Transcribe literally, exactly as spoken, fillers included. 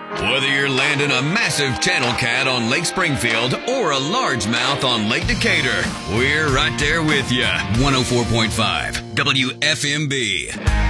Whether you're landing a massive channel cat on Lake Springfield or a largemouth on Lake Decatur, we're right there with you. one oh four point five W F M B.